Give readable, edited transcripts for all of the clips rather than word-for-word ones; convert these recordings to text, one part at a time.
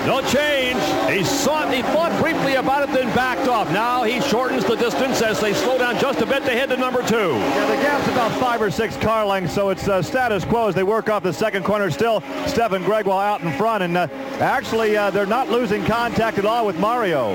No change. He thought briefly about it, then backed off. Now he shortens the distance as they slow down just a bit to head to number 2. Yeah, the gap's about 5 or 6 car lengths, so it's status quo as they work off the second corner. Still, Stefan Gregoire out in front, and actually they're not losing contact at all with Mario.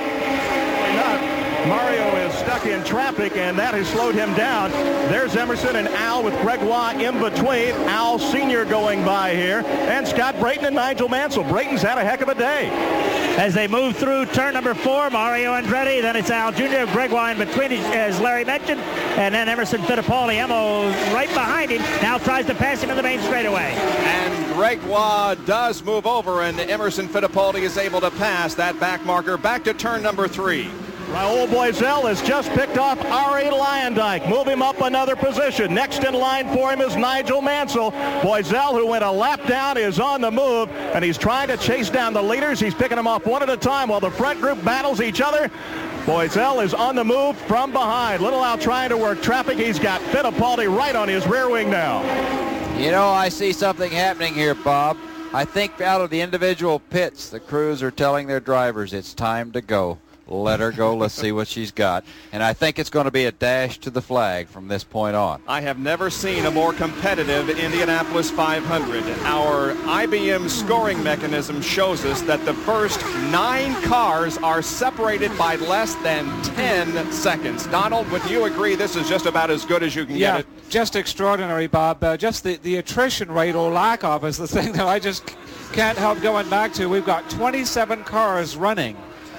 Mario is stuck in traffic, and that has slowed him down. There's Emerson and Al with Gregoire in between. Al Sr. going by here, and Scott Brayton and Nigel Mansell. Brayton's had a heck of a day. As they move through turn number 4, Mario Andretti, then it's Al Jr., Gregoire in between, as Larry mentioned, and then Emerson Fittipaldi. Emo right behind him, now tries to pass him in the main straightaway. And Gregoire does move over, and Emerson Fittipaldi is able to pass that back marker back to turn number 3. Raul Boesel has just picked off Arie Luyendyk. Move him up another position. Next in line for him is Nigel Mansell. Boesel, who went a lap down, is on the move, and he's trying to chase down the leaders. He's picking them off one at a time while the front group battles each other. Boesel is on the move from behind. Little Al trying to work traffic. He's got Fittipaldi right on his rear wing now. You know, I see something happening here, Bob. I think out of the individual pits, the crews are telling their drivers it's time to go. Let her go. Let's see what she's got. And I think it's going to be a dash to the flag from this point on. I have never seen a more competitive Indianapolis 500. Our IBM scoring mechanism shows us that the first 9 cars are separated by less than 10 seconds. Donald, would you agree this is just about as good as you can get it? Just extraordinary, Bob. Just the attrition rate or lack of is the thing that I just can't help going back to. We've got 27 cars running.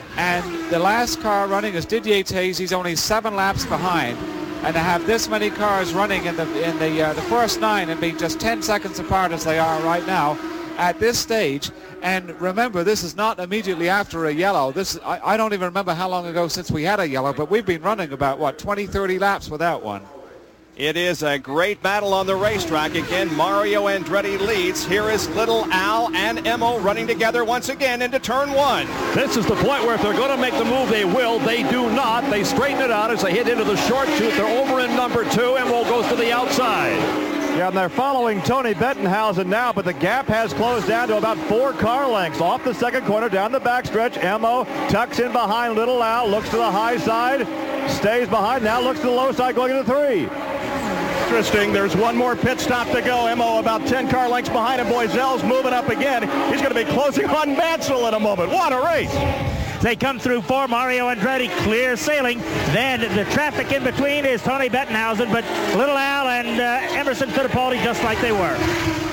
And the last car running is Didier Taze. He's only 7 laps behind. And to have this many cars running in the first 9 and being just 10 seconds apart as they are right now at this stage. And remember, this is not immediately after a yellow. I don't even remember how long ago since we had a yellow, but we've been running about, 20, 30 laps without one. It is a great battle on the racetrack. Again, Mario Andretti leads. Here is Little Al and Emo running together once again into turn 1. This is the point where if they're going to make the move, they will. They do not. They straighten it out as they hit into the short chute. They're over in number 2. Emo goes to the outside. Yeah, and they're following Tony Bettenhausen now, but the gap has closed down to about 4 car lengths. Off the second corner, down the backstretch, Emo tucks in behind Little Al, looks to the high side, stays behind, now looks to the low side, going to 3. Interesting. There's one more pit stop to go. Emo about 10 car lengths behind him. Boesel's moving up again. He's going to be closing on Mansell in a moment. What a race. They come through 4, Mario Andretti clear sailing. Then the traffic in between is Tony Bettenhausen, but Little Al and Emerson Fittipaldi just like they were.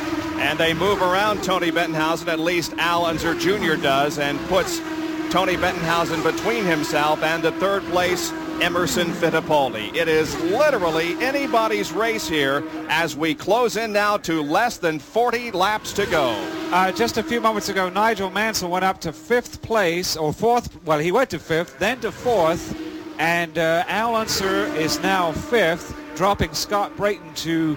And they move around Tony Bettenhausen, at least Al Unser Jr. does, and puts Tony Bettenhausen between himself and the third place Emerson Fittipaldi. It is literally anybody's race here as we close in now to less than 40 laps to go. Just a few moments ago, Nigel Mansell went up to 5th place, or 4th. Well, he went to 5th, then to 4th, and Al Unser is now 5th, dropping Scott Brayton to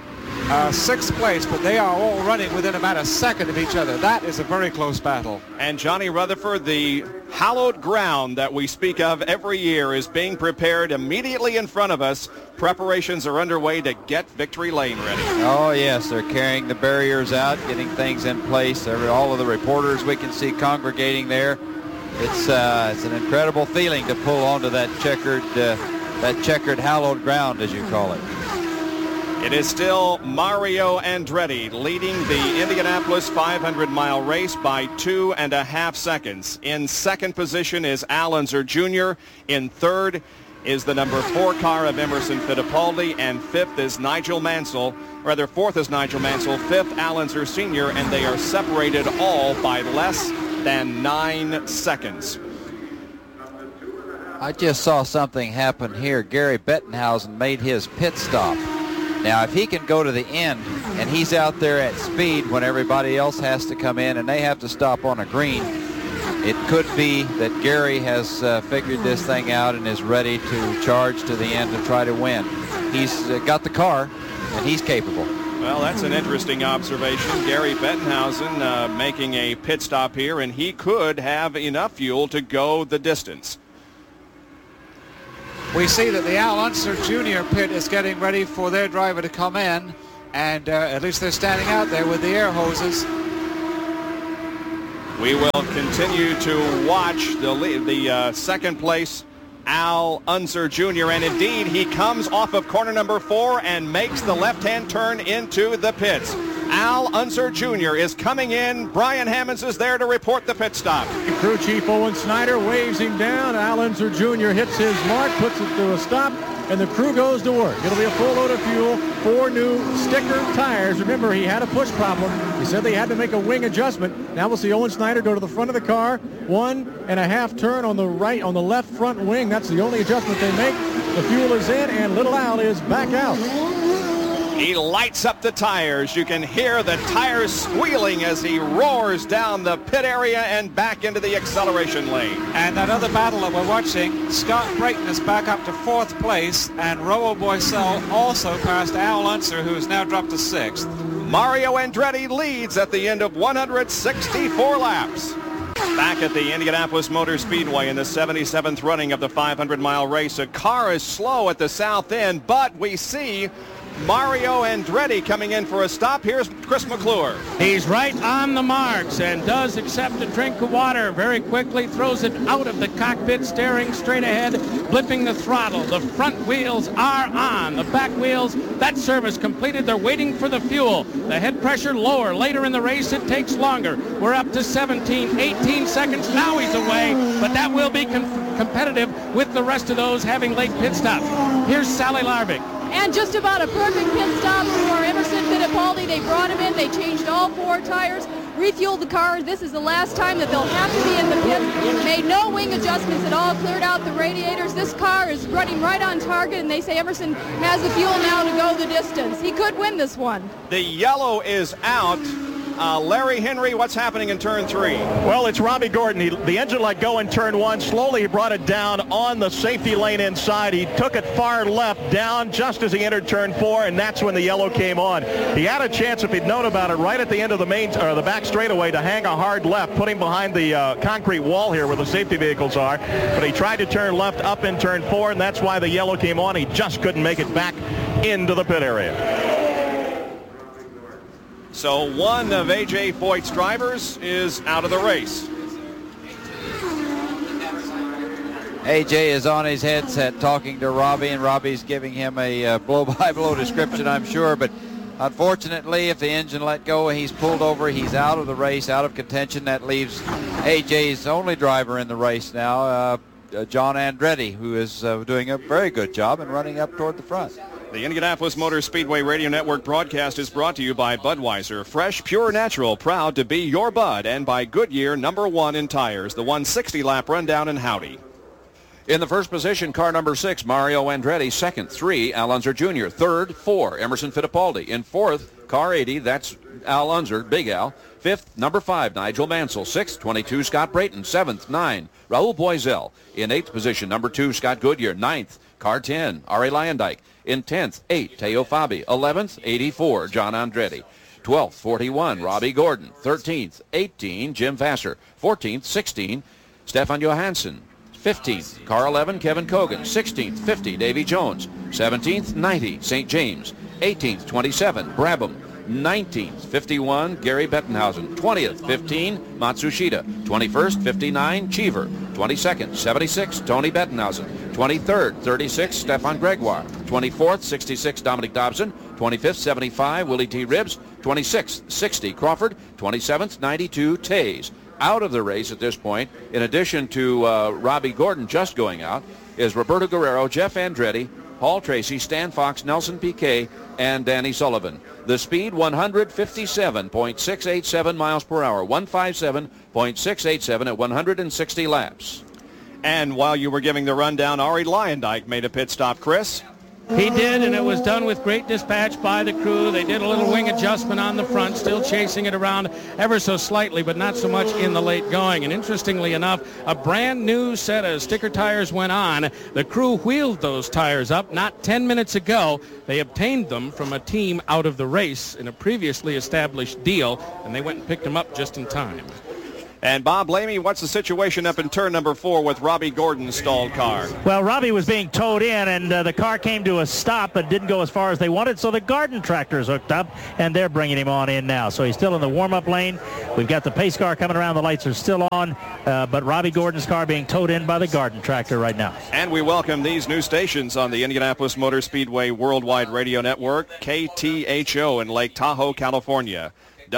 6th place, but they are all running within about a second of each other. That is a very close battle. And Johnny Rutherford, the hallowed ground that we speak of every year is being prepared immediately in front of us. Preparations are underway to get Victory Lane ready. Oh, yes, they're carrying the barriers out, getting things in place. All of the reporters we can see congregating there. It's an incredible feeling to pull onto that checkered hallowed ground, as you call it. It is still Mario Andretti leading the Indianapolis 500-mile race by 2.5 seconds. In second position is Al Unser Jr. In third is the number 4 car of Emerson Fittipaldi, and fifth is Nigel Mansell. Rather, fourth is Nigel Mansell, fifth Al Unser Sr., and they are separated all by less than 9 seconds. I just saw something happen here. Gary Bettenhausen made his pit stop. Now, if he can go to the end and he's out there at speed when everybody else has to come in and they have to stop on a green, it could be that Gary has figured this thing out and is ready to charge to the end to try to win. He's got the car and he's capable. Well, that's an interesting observation. Gary Bettenhausen making a pit stop here, and he could have enough fuel to go the distance. We see that the Al Unser Jr. pit is getting ready for their driver to come in, and at least they're standing out there with the air hoses. We will continue to watch the second place Al Unser Jr. And indeed, he comes off of corner number 4 and makes the left-hand turn into the pits. Al Unser Jr. is coming in. Brian Hammonds is there to report the pit stop. Crew Chief Owen Snyder waves him down. Al Unser Jr. hits his mark, puts it to a stop, and the crew goes to work. It'll be a full load of fuel, 4 new sticker tires. Remember, he had a push problem. He said they had to make a wing adjustment. Now we'll see Owen Snyder go to the front of the car, 1.5 turn on the left front wing. That's the only adjustment they make. The fuel is in, and little Al is back out. He lights up the tires. You can hear the tires squealing as he roars down the pit area and back into the acceleration lane. And that other battle that we're watching, Scott Brayton is back up to 4th place, and Raul Boesel also passed Al Unser, who has now dropped to 6th. Mario Andretti leads at the end of 164 laps. Back at the Indianapolis Motor Speedway in the 77th running of the 500-mile race. A car is slow at the south end, but we see Mario Andretti coming in for a stop. Here's Chris McClure. He's right on the marks and does accept a drink of water very quickly, throws it out of the cockpit, staring straight ahead, blipping the throttle. The front wheels are on. The back wheels, that service completed. They're waiting for the fuel. The head pressure lower. Later in the race, it takes longer. We're up to 17, 18 seconds. Now he's away, but that will be competitive with the rest of those having late pit stops. Here's Sally Larvik. And just about a perfect pit stop for Emerson Fittipaldi. They brought him in. They changed all 4 tires, refueled the car. This is the last time that they'll have to be in the pit. Made no wing adjustments at all. Cleared out the radiators. This car is running right on target, and they say Emerson has the fuel now to go the distance. He could win this one. The yellow is out. Larry Henry, what's happening in turn 3? Well, it's Robbie Gordon. The engine let go in turn 1. Slowly he brought it down on the safety lane inside. He took it far left down just as he entered turn 4, and that's when the yellow came on. He had a chance, if he'd known about it, right at the end of the the back straightaway to hang a hard left, put him behind the concrete wall here where the safety vehicles are. But he tried to turn left up in turn 4, and that's why the yellow came on. He just couldn't make it back into the pit area. So one of A.J. Foyt's drivers is out of the race. A.J. is on his headset talking to Robbie, and Robbie's giving him a blow-by-blow description, I'm sure. But unfortunately, if the engine let go, he's pulled over. He's out of the race, out of contention. That leaves A.J.'s only driver in the race now, John Andretti, who is doing a very good job and running up toward the front. The Indianapolis Motor Speedway Radio Network broadcast is brought to you by Budweiser. Fresh, pure, natural, proud to be your Bud. And by Goodyear, #1 in tires. The 160-lap rundown in Howdy. In the first position, car number 6, Mario Andretti. Second, 3, Al Unser Jr. Third, 4, Emerson Fittipaldi. In fourth, car 80, that's Al Unser, Big Al. Fifth, number 5, Nigel Mansell. Sixth, 22, Scott Brayton. Seventh, 9, Raul Boesel. In eighth position, number 2, Scott Goodyear. Ninth, car 10, Arie Luyendyk. In 10th, 8, Teo Fabi. 11th, 84, John Andretti. 12th, 41, Robbie Gordon. 13th, 18, Jim Vassar. 14th, 16, Stefan Johansson. 15th, car 11, Kevin Kogan. 16th, 50, Davy Jones. 17th, 90, St. James. 18th, 27, Brabham. 19th, 51, Gary Bettenhausen. 20th, 15, Matsushita. 21st, 59, Cheever. 22nd, 76, Tony Bettenhausen. 23rd, 36, Stefan Gregoire. 24th, 66, Dominic Dobson. 25th, 75, Willie T. Ribbs. 26th, 60, Crawford. 27th, 92, Tays. Out of the race at this point, in addition to Robbie Gordon just going out, is Roberto Guerrero, Jeff Andretti, Paul Tracy, Stan Fox, Nelson Piquet, and Danny Sullivan. The speed, 157.687 miles per hour, 157.687 at 160 laps. And while you were giving the rundown, Arie Luyendyk made a pit stop, Chris. He did, and it was done with great dispatch by the crew. They did a little wing adjustment on the front, still chasing it around ever so slightly, but not so much in the late going. And interestingly enough, a brand new set of sticker tires went on. The crew wheeled those tires up not 10 minutes ago. They obtained them from a team out of the race in a previously established deal, and they went and picked them up just in time. And Bob Lamey, what's the situation up in turn number 4 with Robbie Gordon's stalled car? Well, Robbie was being towed in, and the car came to a stop, but didn't go as far as they wanted, so the Garden tractor is hooked up, and they're bringing him on in now. So he's still in the warm-up lane. We've got the pace car coming around. The lights are still on, but Robbie Gordon's car being towed in by the Garden tractor right now. And we welcome these new stations on the Indianapolis Motor Speedway Worldwide Radio Network, KTHO in Lake Tahoe, California,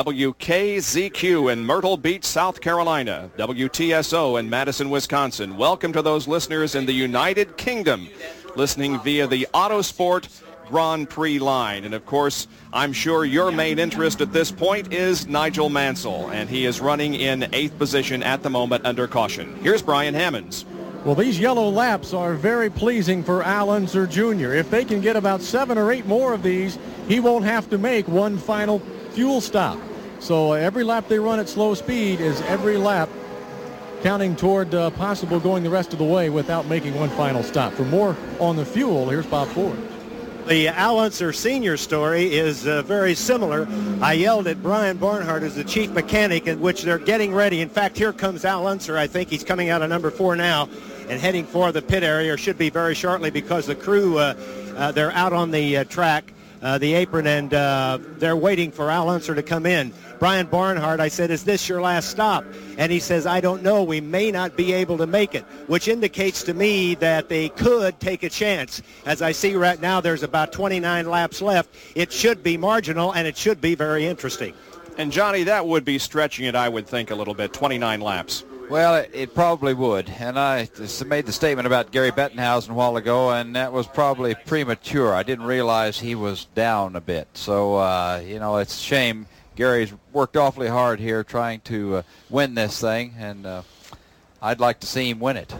WKZQ in Myrtle Beach, South Carolina, WTSO in Madison, Wisconsin. Welcome to those listeners in the United Kingdom listening via the Autosport Grand Prix line. And of course, I'm sure your main interest at this point is Nigel Mansell, and he is running in 8th position at the moment under caution. Here's Brian Hammonds. Well, these yellow laps are very pleasing for Al Unser Jr. If they can get about 7 or 8 more of these, he won't have to make one final fuel stop. So every lap they run at slow speed is every lap counting toward possible going the rest of the way without making one final stop. For more on the fuel, here's Bob Ford. The Al Unser Sr. story is very similar. I yelled at Brian Barnhart as the chief mechanic, in which they're getting ready. In fact, here comes Al Unser. I think he's coming out of number 4 now and heading for the pit area, or should be very shortly, because the crew, they're out on the track, the apron, and they're waiting for Al Unser to come in. Brian Barnhart, I said, is this your last stop? And he says, I don't know. We may not be able to make it, which indicates to me that they could take a chance. As I see right now, there's about 29 laps left. It should be marginal, and it should be very interesting. And, Johnny, that would be stretching it, I would think, a little bit, 29 laps. Well, it probably would. And I just made the statement about Gary Bettenhausen a while ago, and that was probably premature. I didn't realize he was down a bit. So, you know, it's a shame. Gary's worked awfully hard here trying to win this thing, and I'd like to see him win it.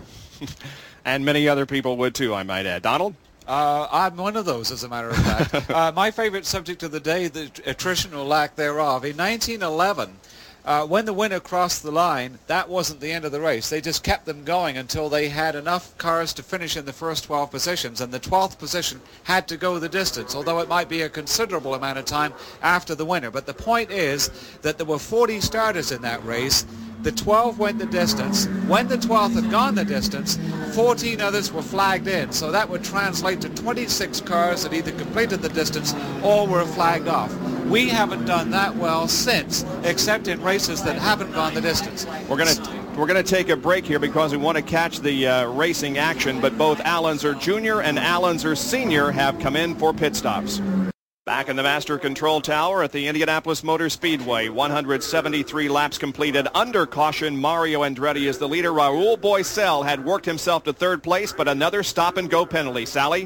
And many other people would, too, I might add. Donald? I'm one of those, as a matter of fact. My favorite subject of the day, the attrition or lack thereof. In 1911, when the winner crossed the line, that wasn't the end of the race. They just kept them going until they had enough cars to finish in the first 12 positions, and the 12th position had to go the distance, although it might be a considerable amount of time after the winner. But the point is that there were 40 starters in that race. The 12 went the distance. When the 12th had gone the distance, 14 others were flagged in. So that would translate to 26 cars that either completed the distance or were flagged off. We haven't done that well since, except in races that haven't gone the distance. We're going to take a break here because we want to catch the racing action, but both Al Unser Jr. and Al Unser Sr. have come in for pit stops. Back in the Master Control Tower at the Indianapolis Motor Speedway, 173 laps completed under caution. Mario Andretti is the leader. Raul Boesel had worked himself to 3rd place, but another stop-and-go penalty. Sally?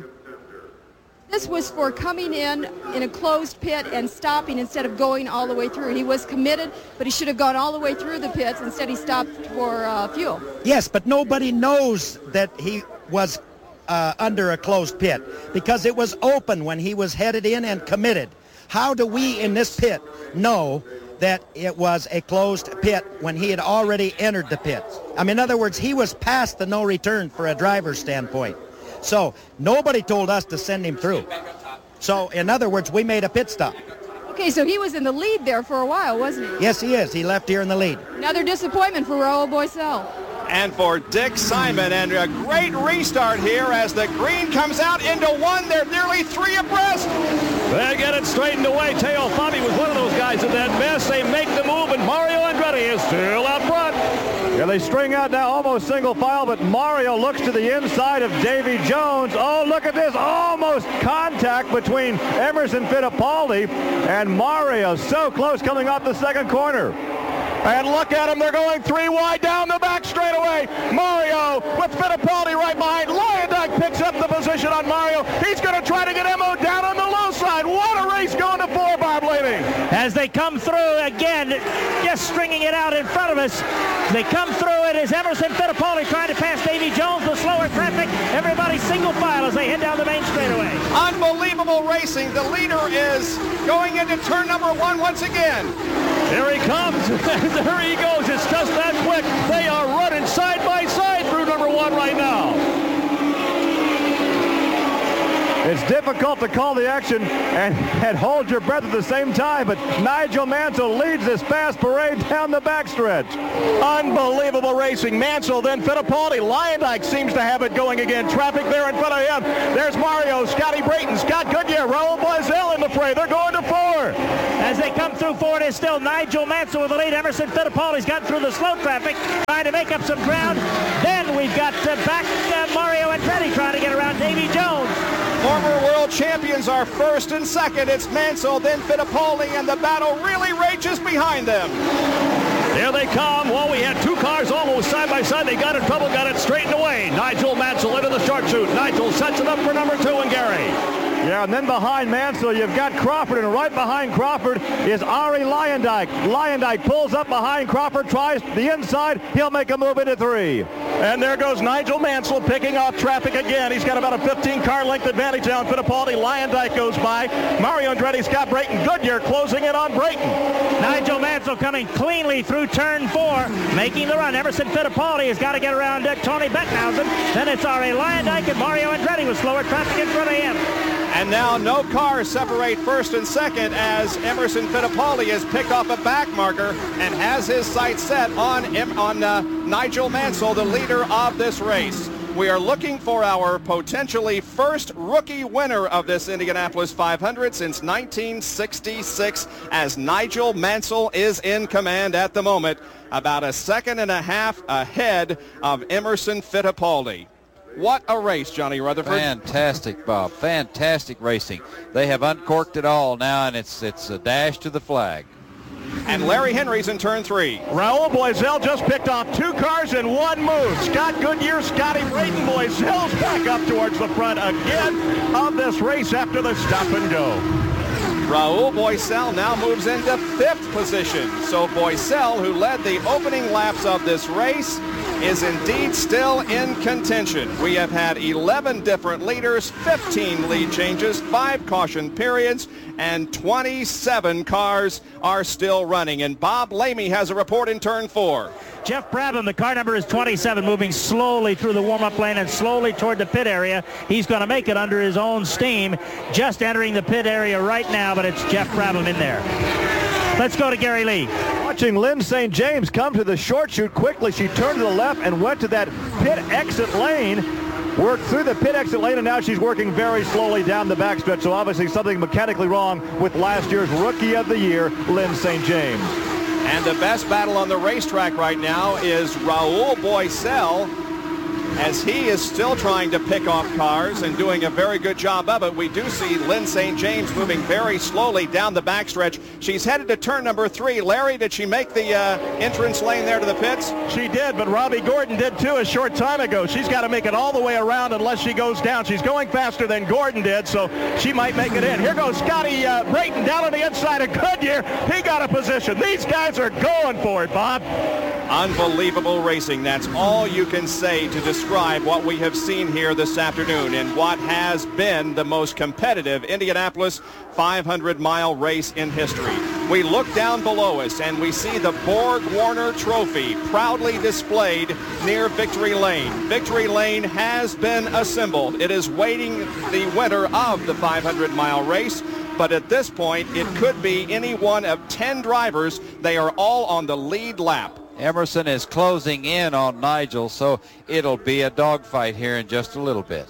This was for coming in a closed pit and stopping instead of going all the way through. He was committed, but he should have gone all the way through the pits. Instead, he stopped for fuel. Yes, but nobody knows that he was under a closed pit because it was open when he was headed in and committed. How do we in this pit know that it was a closed pit when he had already entered the pit? I mean, in other words, he was past the no return for a driver's standpoint. So nobody told us to send him through. So in other words, we made a pit stop. Okay, so he was in the lead there for a while, wasn't he? Yes, he is. He left here in the lead. Another disappointment for Raul Boesel. And for Dick Simon, and a great restart here as the green comes out into 1. They're nearly 3 abreast. They get it straightened away. Teo Fabi was one of those guys in that mess. They make the move, and Mario Andretti is still out front. Yeah, they string out now almost single file, but Mario looks to the inside of Davy Jones. Oh, look at this. Almost contact between Emerson Fittipaldi and Mario. So close coming off the second corner. And look at them. They're going 3 wide down the back straightaway. Mario with Fittipaldi right behind. Luyendyk picks up the position on Mario. He's going to try to get Emo down on the low side. What a race going to 4, Bob Lamey. As they come through again, just stringing it out in front of us. They come through. It is Emerson Fittipaldi trying to pass Davy Jones, the slower traffic. Everybody single file as they head down the main straightaway. Unbelievable racing. The leader is going into turn number 1 once again. Here he comes. There he goes. It's just that quick. They are running side by side through number 1 right now. It It's difficult to call the action and hold your breath at the same time, but Nigel Mansell leads this fast parade down the backstretch. Unbelievable racing. Mansell, then Fittipaldi. Lyondike seems to have it going again. Traffic there in front of him. There's Mario, Scotty Brayton, Scott Goodyear, Raul Boiselle in the fray. They're going to 4. As they come through 4, it is still Nigel Mansell with the lead. Emerson Fittipaldi's got through the slow traffic, trying to make up some ground. Then we've got back Mario Andretti trying to get around Davy Jones. Former world champions are first and second. It's Mansell, then Fittipaldi, and the battle really rages behind them. Here they come. Well, we had 2 cars almost side by side. They got in trouble, got it straightened away. Nigel Mansell into the short chute. Nigel sets it up for number 2 and Gary. Yeah, and then behind Mansell, you've got Crawford, and right behind Crawford is Arie Luyendyk. Luyendyk pulls up behind Crawford, tries the inside. He'll make a move into 3. And there goes Nigel Mansell picking off traffic again. He's got about a 15-car length advantage now on Fittipaldi. Luyendyk goes by. Mario Andretti, Scott Brayton, Goodyear closing in on Brayton. Nigel Mansell coming cleanly through turn 4, making the run. Emerson Fittipaldi has got to get around Tony Bettenhausen. Then it's Arie Luyendyk and Mario Andretti with slower traffic in front of him. And now no cars separate first and second as Emerson Fittipaldi has picked off a back marker and has his sights set on Nigel Mansell, the leader of this race. We are looking for our potentially first rookie winner of this Indianapolis 500 since 1966, as Nigel Mansell is in command at the moment, about 1.5 seconds ahead of Emerson Fittipaldi. What a race, Johnny Rutherford. Fantastic, Bob. Fantastic racing. They have uncorked it all now, and it's a dash to the flag. And Larry Henry's in turn 3. Raul Boiselle just picked off 2 cars in 1 move. Scott Goodyear, Scotty Brayton. Boiselle's back up towards the front again of this race after the stop and go. Raul Boiselle now moves into 5th position. So Boiselle, who led the opening laps of this race, is indeed still in contention. We have had 11 different leaders, 15 lead changes, 5 caution periods, and 27 cars are still running. And Bob Lamey has a report in turn 4. Jeff Brabham, the car number is 27, moving slowly through the warm-up lane and slowly toward the pit area. He's going to make it under his own steam. Just entering the pit area right now, but it's Jeff Brabham in there. Let's go to Gary Lee. Watching Lynn St. James come to the short chute quickly. She turned to the left and went to that pit exit lane. Worked through the pit exit lane, and now she's working very slowly down the backstretch. So obviously something mechanically wrong with last year's Rookie of the Year, Lynn St. James. And the best battle on the racetrack right now is Raul Boiselle, as he is still trying to pick off cars and doing a very good job of it. We do see Lynn St. James moving very slowly down the backstretch. She's headed to turn number 3. Larry, did she make the entrance lane there to the pits? She did, but Robbie Gordon did too a short time ago. She's got to make it all the way around unless she goes down. She's going faster than Gordon did, so she might make it in. Here goes Scotty Brayton down on the inside of Goodyear. He got a position. These guys are going for it, Bob. Unbelievable racing. That's all you can say to describe what we have seen here this afternoon in what has been the most competitive Indianapolis 500-mile race in history. We look down below us and we see the Borg Warner Trophy proudly displayed near Victory Lane. Victory Lane has been assembled. It is waiting the winner of the 500-mile race. But at this point, it could be any one of 10 drivers. They are all on the lead lap. Emerson is closing in on Nigel, so it'll be a dogfight here in just a little bit.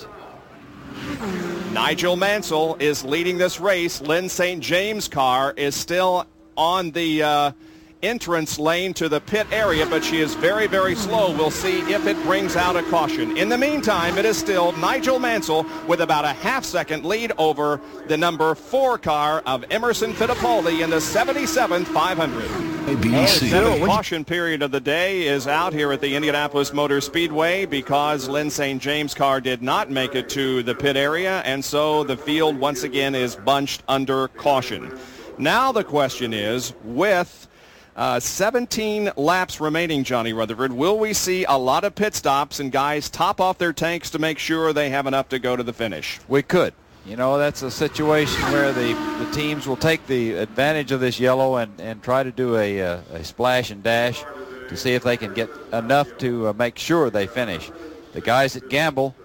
Nigel Mansell is leading this race. Lynn St. James' car is still on the entrance lane to the pit area, but she is very, very slow. We'll see if it brings out a caution. In the meantime, it is still Nigel Mansell with about a half-second lead over the number 4 car of Emerson Fittipaldi in the 77th 500. ABC. The caution period of the day is out here at the Indianapolis Motor Speedway because Lynn St. James' car did not make it to the pit area, and so the field once again is bunched under caution. Now the question is, with 17 laps remaining, Johnny Rutherford, will we see a lot of pit stops and guys top off their tanks to make sure they have enough to go to the finish? We could. You know, that's a situation where the teams will take the advantage of this yellow and try to do a splash and dash to see if they can get enough to make sure they finish. The guys that gamble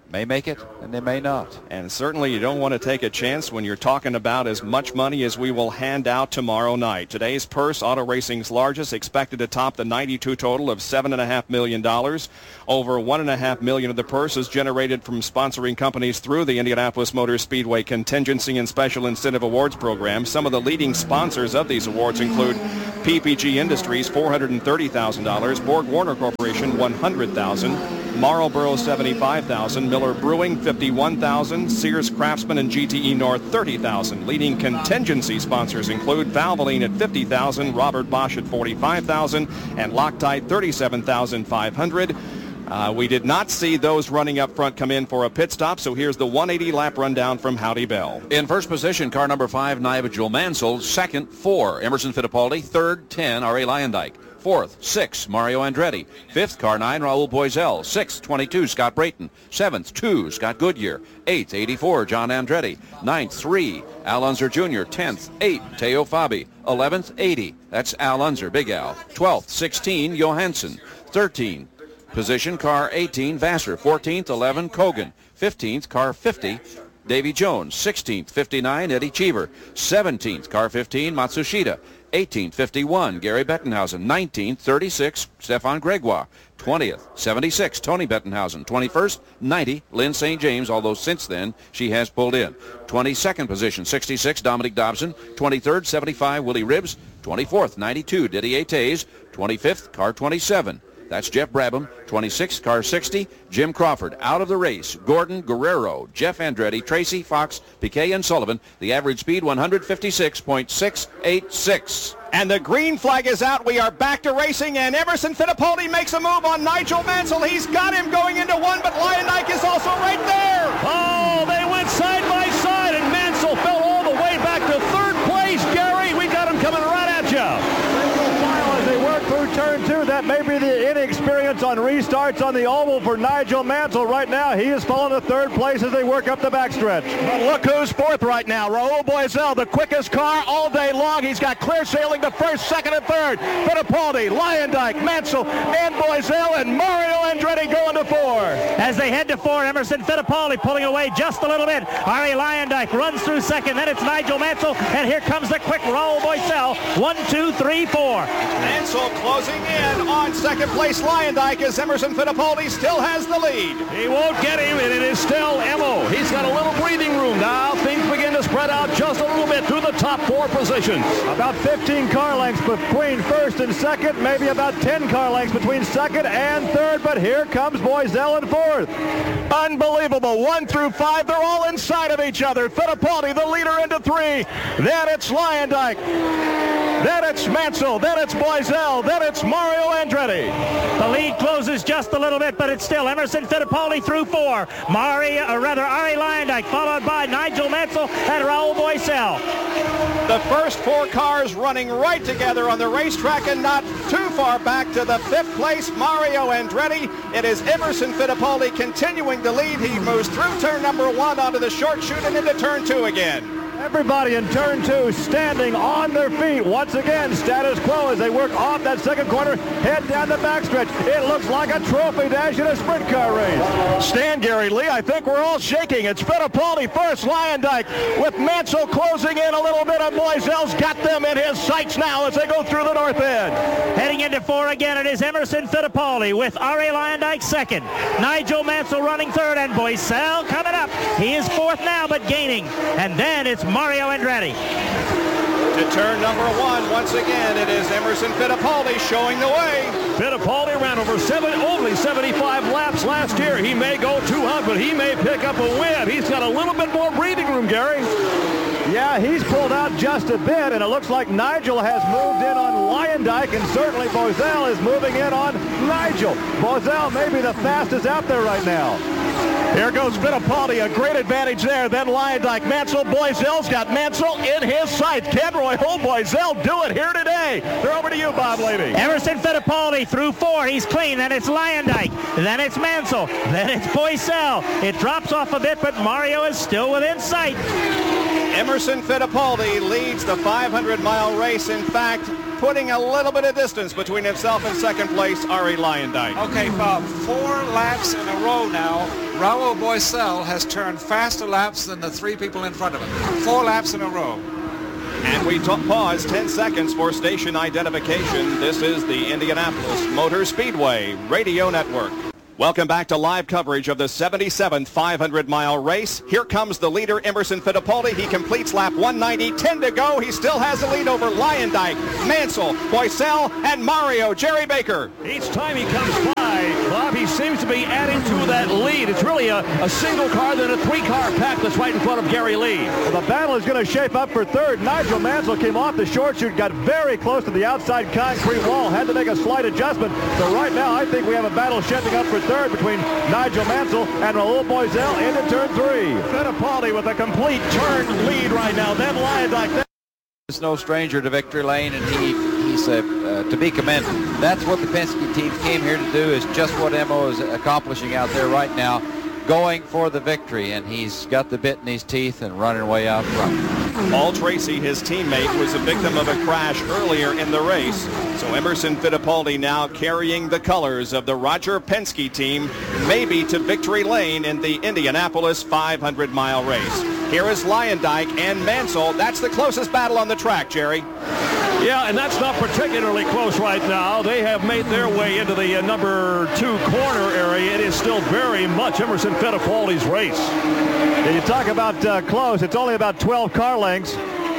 may make it, and they may not. And certainly you don't want to take a chance when you're talking about as much money as we will hand out tomorrow night. Today's purse, auto racing's largest, expected to top the 92 total of $7.5 million. Over $1.5 million of the purse is generated from sponsoring companies through the Indianapolis Motor Speedway Contingency and Special Incentive Awards Program. Some of the leading sponsors of these awards include PPG Industries, $430,000, Borg Warner Corporation, $100,000, Marlboro, $75,000, Miller Brewing, $51,000, Sears Craftsman and GTE North, $30,000. Leading contingency sponsors include Valvoline at $50,000, Robert Bosch at $45,000, and Loctite, $37,500. We did not see those running up front come in for a pit stop, so here's the 180 lap rundown from Howdy Bell. In first position, car number 5, Nigel Mansell. Second, 4, Emerson Fittipaldi. Third, 10, R.A. Lyondike. Fourth, 6, Mario Andretti. Fifth, car 9, Raul Boisel. Sixth, 22, Scott Brayton. Seventh, 2, Scott Goodyear. Eighth, 84, John Andretti. Ninth, 3, Al Unser Jr. 10th, 8, Teo Fabi. 11th, 80, that's Al Unser, Big Al. 12th, 16, Johansson. 13, position, car 18, Vassar. 14th, 11, Kogan. 15th, car 50, Davy Jones. 16th, 59, Eddie Cheever. 17th, car 15, Matsushita. 18th, 51, Gary Bettenhausen. 19th, 36, Stefan Gregoire. 20th, 76, Tony Bettenhausen. 21st, 90, Lynn St. James, although since then she has pulled in. 22nd position, 66, Dominic Dobson. 23rd, 75, Willie Ribbs. 24th, 92, Didier Tays. 25th, car 27. That's Jeff Brabham. 26th, car 60, Jim Crawford. Out of the race, Gordon Guerrero, Jeff Andretti, Tracy Fox, Piquet, and Sullivan. The average speed, 156.686. And the green flag is out. We are back to racing, and Emerson Fittipaldi makes a move on Nigel Mansell. He's got him going into one, but Lyondike is also right there. Oh, they went side by side, and Mansell fell all the way back to third place, Gary. We got him coming right at you. As they work through turn 2, that may be the inexperience on restarts on the oval for Nigel Mansell right now. He is falling to third place as they work up the backstretch. But look who's fourth right now. Raul Boisel, the quickest car all day long. He's got clear sailing to first, second, and third. Fittipaldi, Lyondike, Mansell, and Boisel, and Mario Andretti going to 4. As they head to 4, Emerson Fittipaldi pulling away just a little bit. R.A. Lyondike runs through second. Then it's Nigel Mansell, and here comes the quick Raul Boisel. 1, 2, 3, 4. Mansell closing in on second place Lyondike as Emerson Fittipaldi still has the lead. He won't get him, and it is still Emo. He's got a little breathing room now. Things begin to spread out just a little bit through the top 4 positions. About 15 car lengths between first and second, maybe about 10 car lengths between second and third, but here comes Boisel in fourth. Unbelievable. 1 through 5, they're all inside of each other. Fittipaldi, the leader, into 3. Then it's Lyondike. Then it's Mansell. Then it's Boisel. Then it's Mario Andretti. The lead closes just a little bit, but it's still Emerson Fittipaldi through 4. R.A. Lyondike, followed by Nigel Mansell and Raul Boisel. The first 4 cars running right together on the racetrack and not too far back to the 5th place, Mario Andretti. It is Emerson Fittipaldi continuing to lead. He moves through turn number 1 onto the short chute and into turn 2 again. Everybody in turn 2 standing on their feet. Once again, status quo as they work off that second corner, head down the backstretch. It looks like a trophy dash in a sprint car race. Stand, Gary Lee. I think we're all shaking. It's Fittipaldi first, Lyondike with Mansell closing in a little bit, and Boisel's got them in his sights now as they go through the north end. Heading into 4 again, it is Emerson Fittipaldi with R.A. Lyondike second. Nigel Mansell running third, and Boisel coming up. He is 4th now, but gaining. And then it's Mario Andretti. To turn number 1, once again, it is Emerson Fittipaldi showing the way. Fittipaldi ran over only 75 laps last year. He may go 200, but he may pick up a win. He's got a little bit more breathing room, Gary. Yeah, he's pulled out just a bit, and it looks like Nigel has moved in on Lyondike, and certainly Boisel is moving in on Nigel. Boisel may be the fastest out there right now. Here goes Fittipaldi, a great advantage there. Then Lyondike, Mansell, Boisel's got Mansell in his sights. Can Raul Boisel do it here today? They're over to you, Bob Levy. Emerson Fittipaldi through 4. He's clean. Then it's Lyondike. Then it's Mansell. Then it's Boisel. It drops off a bit, but Mario is still within sight. Emerson Fittipaldi leads the 500-mile race. In fact, putting a little bit of distance between himself and second place, Arie Luyendyk. Okay, Bob, 4 laps in a row now. Raul Boesel has turned faster laps than the 3 people in front of him. 4 laps in a row. And we pause 10 seconds for station identification. This is the Indianapolis Motor Speedway Radio Network. Welcome back to live coverage of the 77th 500-mile race. Here comes the leader, Emerson Fittipaldi. He completes lap 190, 10 to go. He still has the lead over Luyendyk, Mansell, Boesel, and Mario Jerry Baker. Each time he comes by, Bob, he seems to be adding to that lead. It's really a single car, then a 3-car pack that's right in front of Gary Lee. Well, the battle is going to shape up for third. Nigel Mansell came off the short chute, got very close to the outside concrete wall, had to make a slight adjustment. So right now, I think we have a battle shaping up for third between Nigel Mansell and Raul Boesel into turn 3. Fittipaldi with a complete turn lead right now. Then Luyendyk. He's no stranger to victory lane, and he's to be commended. That's what the Penske team came here to do, is just what Emo is accomplishing out there right now, going for the victory, and he's got the bit in his teeth and running way out front. Paul Tracy, his teammate, was a victim of a crash earlier in the race. So Emerson Fittipaldi now carrying the colors of the Roger Penske team, maybe to victory lane in the Indianapolis 500-mile race. Here is Luyendyk and Mansell. That's the closest battle on the track, Jerry. Yeah, and that's not particularly close right now. They have made their way into the number 2 corner area. It is still very much Emerson Fittipaldi's race. Yeah, you talk about close. It's only about 12 car lengths.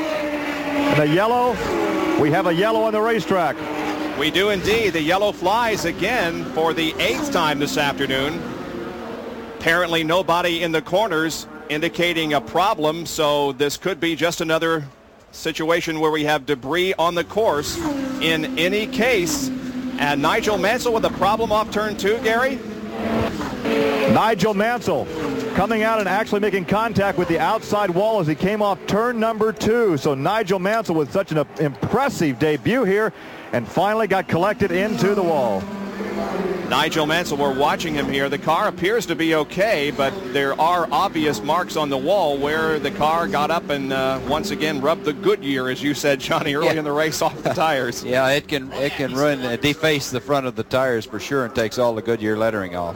And the yellow, we have a yellow on the racetrack. We do indeed. The yellow flies again for the 8th time this afternoon. Apparently nobody in the corners indicating a problem, so this could be just another situation where we have debris on the course. In any case, and Nigel Mansell with a problem off turn 2, Gary? Nigel Mansell coming out and actually making contact with the outside wall as he came off turn number 2. So Nigel Mansell with such an impressive debut here and finally got collected into the wall. Nigel Mansell, we're watching him here. The car appears to be okay, but there are obvious marks on the wall where the car got up and once again rubbed the Goodyear, as you said, Johnny, early in the race off the tires. Yeah, it can ruin, deface the front of the tires for sure and takes all the Goodyear lettering off.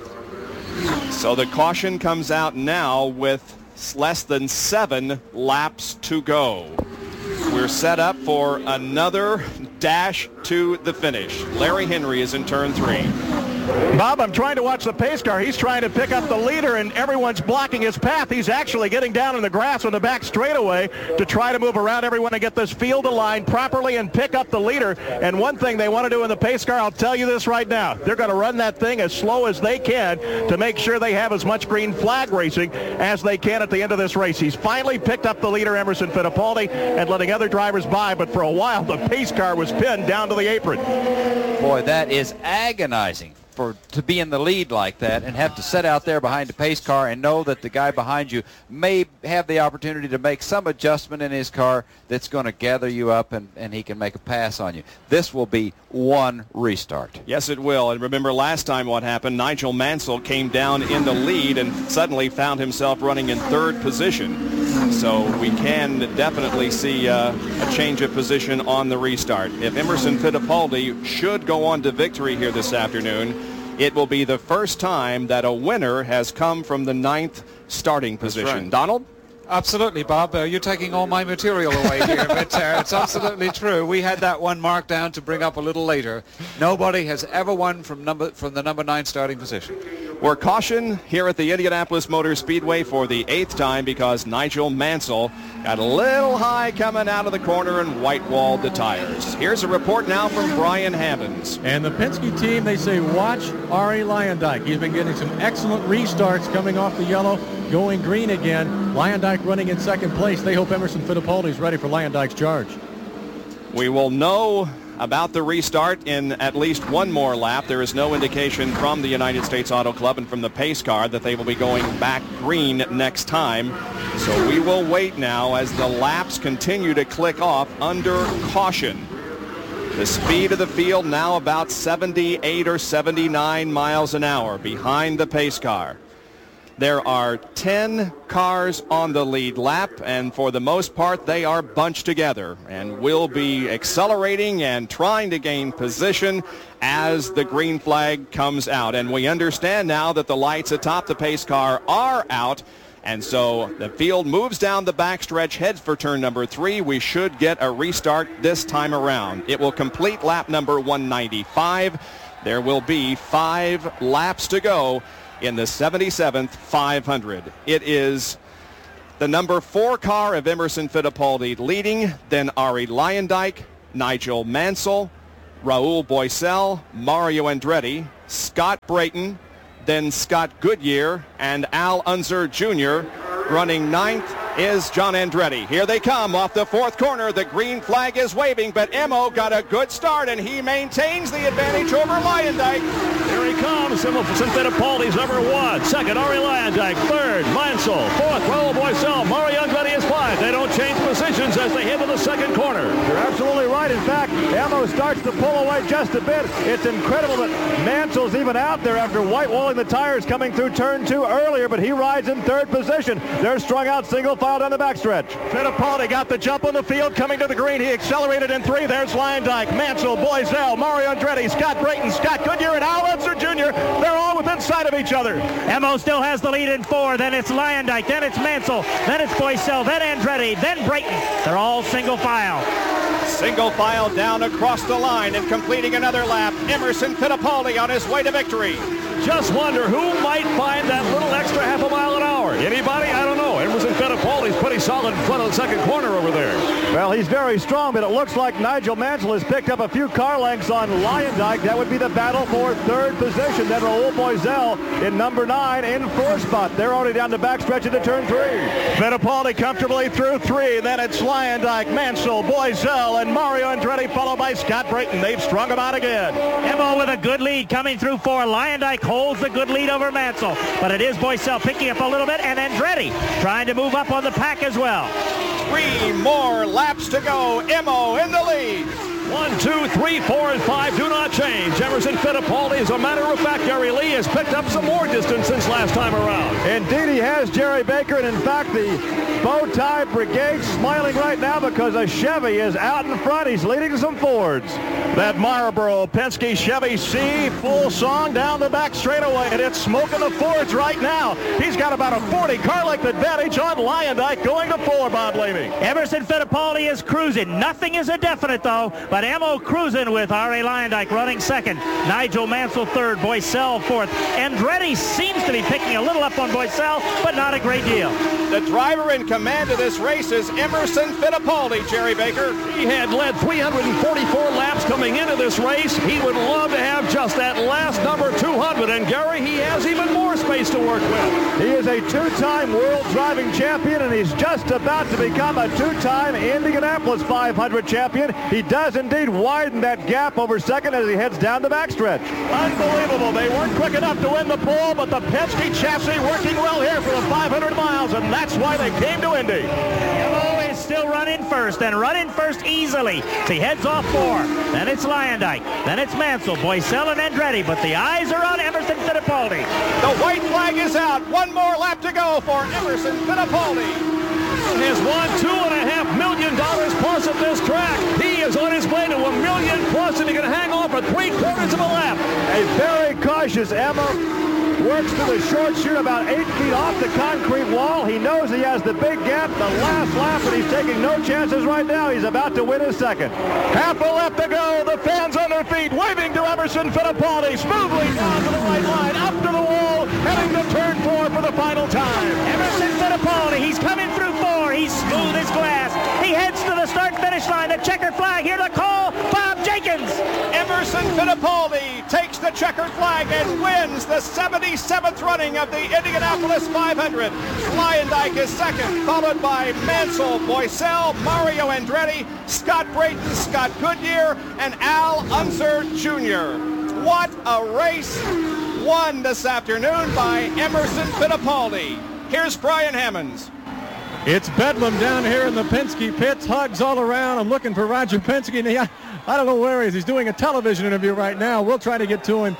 So the caution comes out now with less than 7 laps to go. We're set up for another dash to the finish. Larry Henry is in turn 3. Bob, I'm trying to watch the pace car. He's trying to pick up the leader, and everyone's blocking his path. He's actually getting down in the grass on the back straightaway to try to move around everyone and get this field aligned properly and pick up the leader. And one thing they want to do in the pace car, I'll tell you this right now, they're going to run that thing as slow as they can to make sure they have as much green flag racing as they can at the end of this race. He's finally picked up the leader, Emerson Fittipaldi, and letting other drivers by, but for a while the pace car was pinned down to the apron. Boy, that is agonizing. To be in the lead like that and have to sit out there behind the pace car and know that the guy behind you may have the opportunity to make some adjustment in his car that's going to gather you up and he can make a pass on you. This will be one restart. Yes, it will. And remember last time what happened, Nigel Mansell came down in the lead and suddenly found himself running in 3rd position. So we can definitely see a change of position on the restart. If Emerson Fittipaldi should go on to victory here this afternoon, it will be the first time that a winner has come from the 9th starting position. Right. Donald? Absolutely, Bob. You're taking all my material away here, but it's absolutely true. We had that one marked down to bring up a little later. Nobody has ever won from the number 9 starting position. We're cautioned here at the Indianapolis Motor Speedway for the 8th time because Nigel Mansell got a little high coming out of the corner and white-walled the tires. Here's a report now from Brian Hammonds. And the Penske team, they say, watch Arie Luyendyk. He's been getting some excellent restarts coming off the yellow, going green again. Luyendyk running in 2nd place. They hope Emerson Fittipaldi is ready for Luyendyk's charge. We will know about the restart in at least one more lap. There is no indication from the United States Auto Club and from the pace car that they will be going back green next time. So we will wait now as the laps continue to click off under caution. The speed of the field now about 78 or 79 miles an hour behind the pace car. There are 10 cars on the lead lap, and for the most part, they are bunched together and will be accelerating and trying to gain position as the green flag comes out. And we understand now that the lights atop the pace car are out, and so the field moves down the backstretch, heads for turn number 3. We should get a restart this time around. It will complete lap number 195. There will be 5 laps to go in the 77th 500. It is the number 4 car of Emerson Fittipaldi leading, then Arie Luyendyk, Nigel Mansell, Raul Boesel, Mario Andretti, Scott Brayton, then Scott Goodyear, and Al Unser Jr. Running 9th is John Andretti. Here they come off the 4th corner. The green flag is waving, but Emo got a good start, and he maintains the advantage over Luyendyk. Here he comes, Emerson Fittipaldi's number 1. 2nd, Arie Luyendyk. 3rd, Mansell. 4th, Raul Boesel. Mario Andretti is 5. They don't change positions as they hit to the 2nd corner. You're absolutely right. In fact, Emo starts to pull away just a bit. It's incredible that Mansell's even out there after white-walling the tires coming through turn 2 earlier, but he rides in 3rd position. They're strung out single file down the backstretch. Fittipaldi got the jump on the field coming to the green. He accelerated in 3. There's Luyendyk, Mansell, Boesel, Mario Andretti, Scott Brayton, Scott Goodyear, and Al Unser Jr. They're all within sight of each other. Emo still has the lead in 4. Then it's Luyendyk. Then it's Mansell. Then it's Boesel. Then Andretti. Then Brayton. They're all single file. Single file down across the line and completing another lap. Emerson Fittipaldi on his way to victory. Just wonder who might find that little extra half a mile an hour. Anybody? I don't know. Emerson Fittipaldi's pretty solid in front of the 2nd corner over there. Well, he's very strong, but it looks like Nigel Mansell has picked up a few car lengths on Luyendyk. That would be the battle for 3rd position. Then Raul Boesel in number 9 in 4th spot. They're already down the backstretch into turn 3. Fittipaldi comfortably through 3. Then it's Luyendyk, Mansell, Boesel, and Mario Andretti, followed by Scott Brayton. They've strung him out again. Emo with a good lead coming through 4. Luyendyk holds the good lead over Mansell, but it is Boesel picking up a little bit, and Andretti trying to move up on the pack as well. 3 more laps to go. Emo in the lead. 1, 2, 3, 4, and 5 do not change. Emerson Fittipaldi, as a matter of fact, Gary Lee has picked up some more distance since last time around. Indeed, he has, Jerry Baker, and in fact, the bow tie brigade smiling right now because a Chevy is out in front. He's leading some Fords. That Marlboro Penske Chevy C full song down the back straightaway, and it's smoking the Fords right now. He's got about a 40 car length advantage on Luyendyk going to 4, Bob Levy. Emerson Fittipaldi is cruising. Nothing is a definite, though, but Emo cruising with Arie Luyendyk running 2nd. Nigel Mansell 3rd. Boesel 4th. Andretti seems to be picking a little up on Boesel, but not a great deal. The driver in command of this race is Emerson Fittipaldi, Jerry Baker. He had led 344 laps coming into this race. He would love to have just that last number 200, and Gary, he has even more space to work with. He is a 2-time world driving champion, and he's just about to become a 2-time Indianapolis 500 champion. He does indeed widen that gap over 2nd as he heads down the backstretch. Unbelievable. They weren't quick enough to win the pole, but the Penske chassis working well here for the 500 miles, and that's why they came to Indy. Emo is still running 1st, and running 1st easily. So he heads off 4. Then it's Luyendyk. Then it's Mansell, Boesel, and Andretti, but the eyes are on Emerson Fittipaldi. The white flag is out. 1 more lap to go for Emerson Fittipaldi. Has won $2.5 million plus at this track. He is on his way to $1 million plus, and he can hang on for 3/4 of a lap. A very cautious Emo works to the short chute about 8 feet off the concrete wall. He knows he has the big gap, the last lap, and he's taking no chances right now. He's about to win his 2nd. Half a lap to go. The fans on their feet waving to Emerson Fittipaldi, smoothly down to the right line, up to the wall, heading to turn 4 for the final time. Emerson Fittipaldi, he's coming through 4. He's smooth as glass. He heads to the start-finish line. The checker flag. Here to call Bob Jenkins. Emerson Fittipaldi takes the checkered flag and wins the 77th running of the Indianapolis 500. Luyendyk is 2nd, followed by Mansell, Boesel, Mario Andretti, Scott Brayton, Scott Goodyear, and Al Unser Jr. What a race won this afternoon by Emerson Fittipaldi. Here's Brian Hammonds. It's bedlam down here in the Penske pits. Hugs all around. I'm looking for Roger Penske. I don't know where he is. He's doing a television interview right now. We'll try to get to him.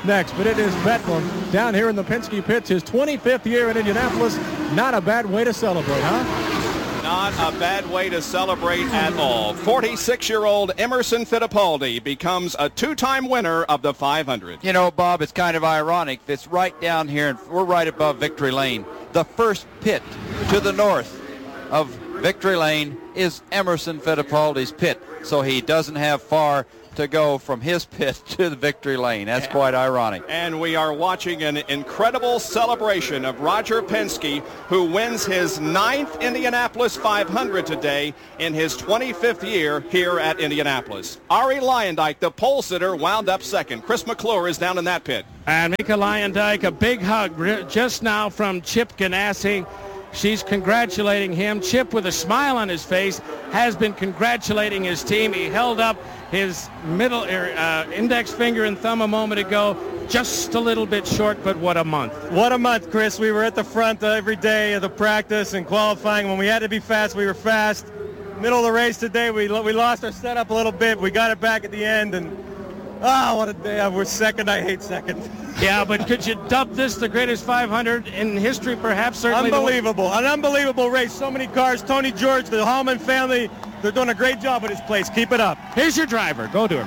next. But it is Bedlam down here in the Penske pits, his 25th year in Indianapolis. Not a bad way to celebrate, huh? Not a bad way to celebrate at all. 46-year-old Emerson Fittipaldi becomes a two-time winner of the 500. You know, Bob, it's kind of ironic. It's right down here, and we're right above Victory Lane. The first pit to the north of Victory Lane is Emerson Fittipaldi's pit, so he doesn't have far to go from his pit to the Victory Lane. That's quite ironic. And we are watching an incredible celebration of Roger Penske, who wins his 9th Indianapolis 500 today in his 25th year here at Indianapolis. Arie Luyendyk, the pole sitter, wound up second. Chris McClure is down in that pit. And Mika Luyendyk, a big hug just now from Chip Ganassi. She's congratulating him. Chip, with a smile on his face, has been congratulating his team. He held up his middle index finger and thumb a moment ago, just a little bit short, but what a month. What a month, Chris. We were at the front every day of the practice and qualifying. When we had to be fast, we were fast. Middle of the race today, we lost our setup a little bit. We got it back at the end, and what a day. We're second. I hate second. Yeah, but could you dub this the greatest 500 in history, perhaps? Certainly. Unbelievable. An unbelievable race. So many cars. Tony George, the Hallman family, they're doing a great job at this place. Keep it up. Here's your driver. Go to him.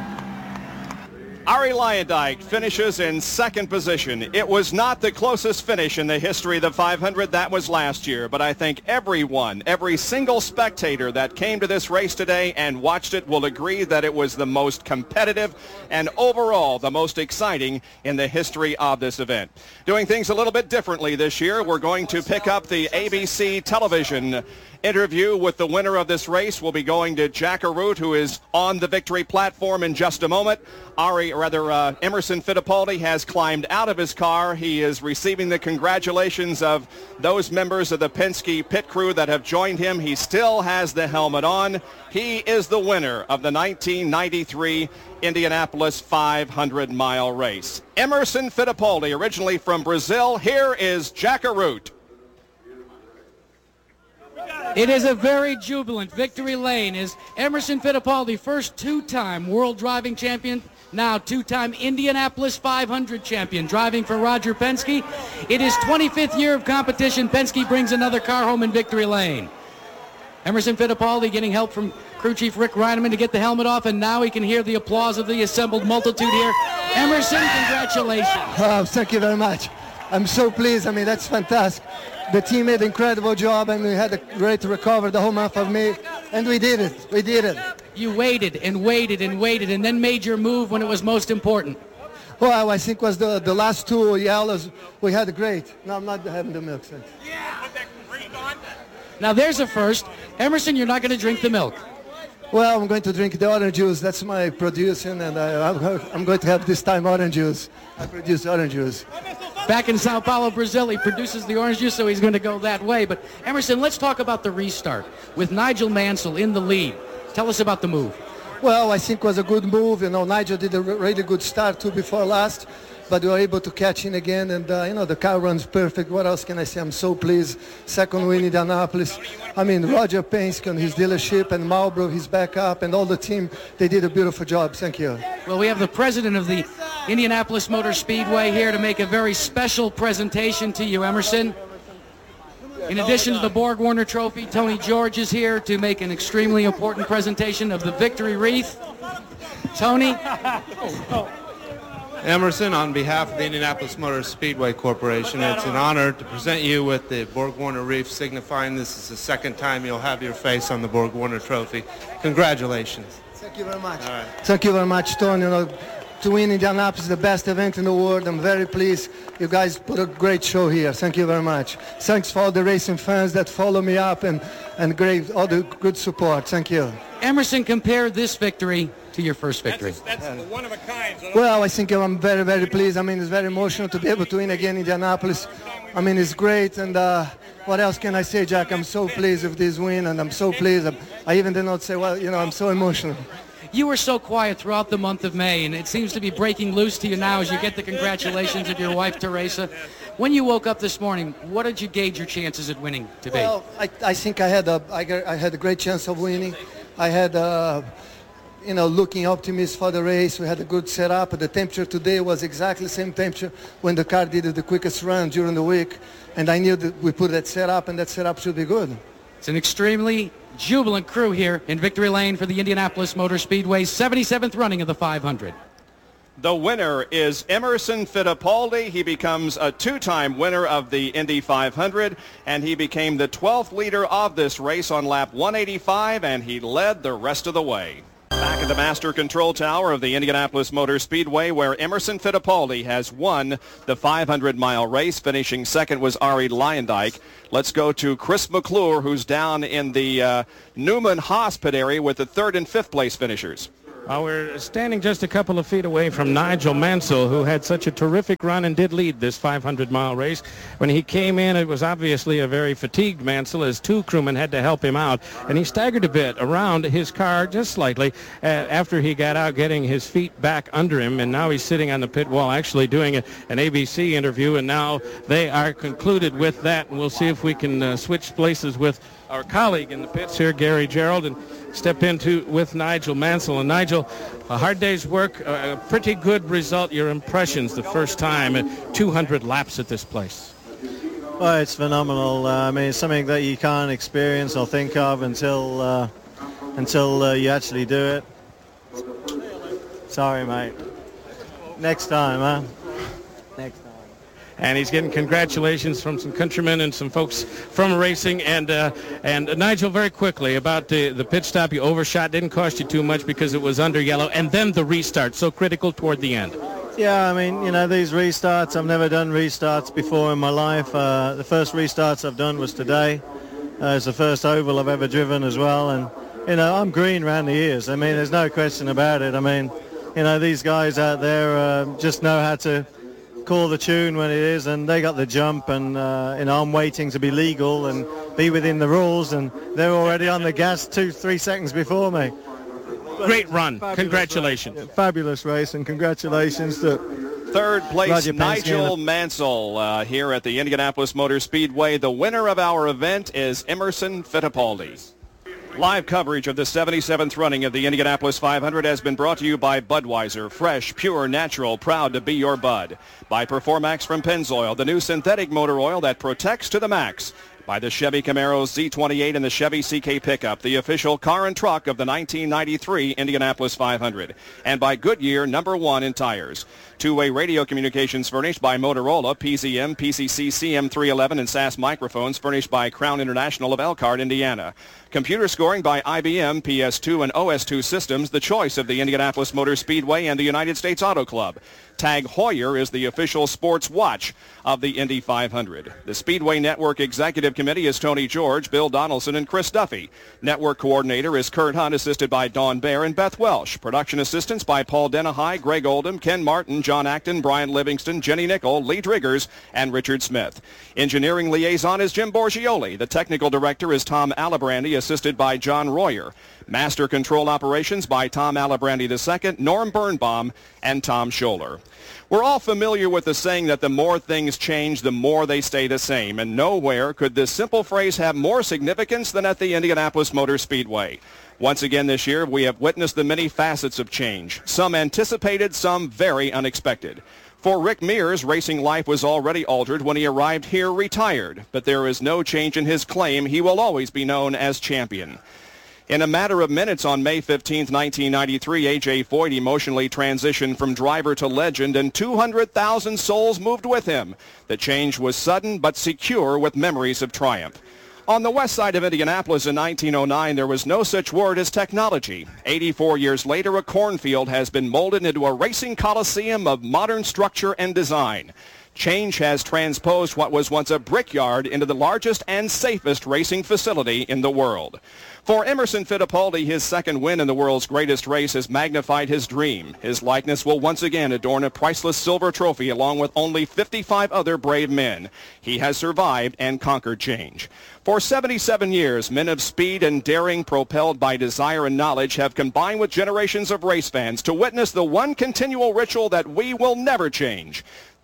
Arie Luyendyk finishes in second position. It was not the closest finish in the history of the 500. That was last year. But I think everyone, every single spectator that came to this race today and watched it will agree that it was the most competitive and overall the most exciting in the history of this event. Doing things a little bit differently this year, we're going to pick up the ABC television interview with the winner of this race. Will be going to Jack Arute, who is on the victory platform in just a moment. Emerson Fittipaldi has climbed out of his car. He is receiving the congratulations of those members of the Penske pit crew that have joined him. He still has the helmet on. He is the winner of the 1993 Indianapolis 500-mile race. Emerson Fittipaldi, originally from Brazil. Here is Jack Arute. It is a very jubilant victory lane as Emerson Fittipaldi, first two-time world driving champion, now two-time Indianapolis 500 champion, driving for Roger Penske. It is 25th year of competition. Penske brings another car home in victory lane. Emerson Fittipaldi getting help from crew chief Rick Reineman to get the helmet off, and now he can hear the applause of the assembled multitude here. Emerson, congratulations. Thank you very much. I'm so pleased. I mean, that's fantastic. The team made an incredible job, and we had a great recovery the whole month of May, and we did it. We did it. You waited and waited and waited, and then made your move when it was most important. Well, I think was the last two yellows. We had great. No, I'm not having the milk. Thanks. Now there's a first. Emerson, you're not going to drink the milk. Well, I'm going to drink the orange juice. That's my producing, and I'm going to have this time orange juice. I produce orange juice. Back in Sao Paulo, Brazil, he produces the orange juice, so he's going to go that way. But Emerson, let's talk about the restart with Nigel Mansell in the lead. Tell us about the move. Well, I think it was a good move. You know, Nigel did a really good start too before last, but we were able to catch in again, and the car runs perfect. What else can I say? I'm so pleased. Second win in Indianapolis. I mean, Roger Penske and his dealership, and Marlboro, his backup, and all the team, they did a beautiful job. Thank you. Well, we have the president of the Indianapolis Motor Speedway here to make a very special presentation to you, Emerson. In addition to the Borg Warner Trophy, Tony George is here to make an extremely important presentation of the victory wreath. Tony? Emerson, on behalf of the Indianapolis Motor Speedway Corporation, it's an honor to present you with the Borg Warner wreath, signifying this is the second time you'll have your face on the Borg Warner Trophy. Congratulations. Thank you very much. All right. Thank you very much, Tony. To win Indianapolis is the best event in the world. I'm very pleased. You guys put a great show here. Thank you very much. Thanks for all the racing fans that follow me up and great, all the good support. Thank you. Emerson, compare this victory to your first victory. That's one of a kind. Well, I think I'm very, very pleased. I mean, it's very emotional to be able to win again in Indianapolis. I mean, it's great. And what else can I say, Jack? I'm so pleased with this win, and I'm so pleased. I even did not say, well, I'm so emotional. You were so quiet throughout the month of May, and it seems to be breaking loose to you now as you get the congratulations of your wife, Teresa. When you woke up this morning, what did you gauge your chances at winning today? Well, I think I had a great chance of winning. I had looking optimistic for the race. We had a good setup. The temperature today was exactly the same temperature when the car did the quickest run during the week. And I knew that we put that setup, and that setup should be good. It's an extremely jubilant crew here in Victory Lane for the Indianapolis Motor Speedway's 77th running of the 500. The winner is Emerson Fittipaldi. He becomes a two-time winner of the Indy 500, and he became the 12th leader of this race on lap 185, and he led the rest of the way. Back at the Master Control Tower of the Indianapolis Motor Speedway, where Emerson Fittipaldi has won the 500-mile race. Finishing second was Arie Luyendyk. Let's go to Chris McClure, who's down in the Newman-Haas pit area with the third and fifth place finishers. We're standing just a couple of feet away from Nigel Mansell, who had such a terrific run and did lead this 500-mile race. When he came in, it was obviously a very fatigued Mansell, as two crewmen had to help him out, and he staggered a bit around his car just slightly after he got out, getting his feet back under him, and now he's sitting on the pit wall actually doing an ABC interview, and now they are concluded with that, and we'll see if we can switch places with our colleague in the pits here, Gary Gerould, and step into with Nigel Mansell. And Nigel, a hard day's work, a pretty good result. Your impressions the first time at 200 laps at this place? Well, it's phenomenal. I mean, it's something that you can't experience or think of until you actually do it. Sorry, mate. Next time, huh? Next time. And he's getting congratulations from some countrymen and some folks from racing. And Nigel, very quickly about the pit stop, you overshot, didn't cost you too much because it was under yellow, and then the restart, so critical toward the end. Yeah, I mean, these restarts, I've never done restarts before in my life. The first restarts I've done was today. It's the first oval I've ever driven as well, and I'm green around the ears. I mean, there's no question about it. I mean, these guys out there just know how to call the tune when it is, and they got the jump, and I'm waiting to be legal and be within the rules, and they're already on the gas 2-3 seconds before me. Great run. Congratulations. Race. Fabulous race, and congratulations to third place Nigel Mansell here at the Indianapolis Motor Speedway. The winner of our event is Emerson Fittipaldi. Live coverage of the 77th running of the Indianapolis 500 has been brought to you by Budweiser. Fresh, pure, natural, proud to be your Bud. By Performax from Pennzoil, the new synthetic motor oil that protects to the max. By the Chevy Camaro Z28 and the Chevy CK Pickup, the official car and truck of the 1993 Indianapolis 500. And by Goodyear, #1 in tires. Two-way radio communications furnished by Motorola, PZM, PCC, CM311, and SAS microphones furnished by Crown International of Elkhart, Indiana. Computer scoring by IBM, PS2, and OS2 systems, the choice of the Indianapolis Motor Speedway and the United States Auto Club. Tag Heuer is the official sports watch of the Indy 500. The Speedway Network Executive Committee is Tony George, Bill Donaldson, and Chris Duffy. Network Coordinator is Kurt Hunt, assisted by Dawn Baer and Beth Welsh. Production assistants by Paul Denahai, Greg Oldham, Ken Martin, John Acton, Brian Livingston, Jenny Nickel, Lee Driggers, and Richard Smith. Engineering liaison is Jim Borgioli. The technical director is Tom Alabrandy, assisted by John Royer. Master Control Operations by Tom Alabrandy II, Norm Birnbaum, and Tom Scholler. We're all familiar with the saying that the more things change, the more they stay the same, and nowhere could this simple phrase have more significance than at the Indianapolis Motor Speedway. Once again this year, we have witnessed the many facets of change, some anticipated, some very unexpected. For Rick Mears, racing life was already altered when he arrived here retired, but there is no change in his claim he will always be known as champion. In a matter of minutes on May 15, 1993, A.J. Foyt emotionally transitioned from driver to legend, and 200,000 souls moved with him. The change was sudden but secure, with memories of triumph. On the west side of Indianapolis in 1909, there was no such word as technology. 84 years later, a cornfield has been molded into a racing coliseum of modern structure and design. Change has transposed what was once a brickyard into the largest and safest racing facility in the world. For Emerson Fittipaldi, his second win in the world's greatest race has magnified his dream. His likeness will once again adorn a priceless silver trophy along with only 55 other brave men. He has survived and conquered change. For 77 years, men of speed and daring, propelled by desire and knowledge, have combined with generations of race fans to witness the one continual ritual that we will never change.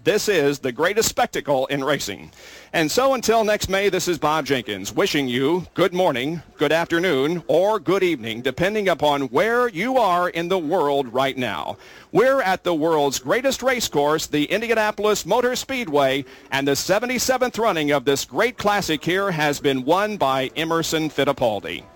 This is the greatest spectacle in racing. And so until next May, this is Bob Jenkins wishing you good morning, good afternoon, or good evening, depending upon where you are in the world right now. We're at the world's greatest race course, the Indianapolis Motor Speedway, and the 77th running of this great classic here has been won by Emerson Fittipaldi.